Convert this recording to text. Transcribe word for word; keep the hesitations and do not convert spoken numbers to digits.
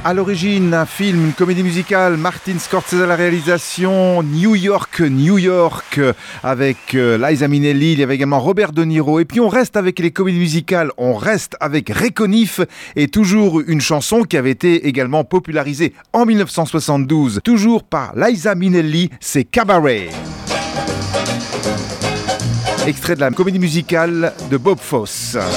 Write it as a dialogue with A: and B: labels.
A: À l'origine, un film, une comédie musicale, Martin Scorsese à la réalisation, New York, New York, avec euh, Liza Minnelli, il y avait également Robert De Niro. Et puis on reste avec les comédies musicales, on reste avec Ray Conniff, et toujours une chanson qui avait été également popularisée en dix-neuf cent soixante-douze, toujours par Liza Minnelli, c'est Cabaret. Extrait de la comédie musicale de Bob Fosse.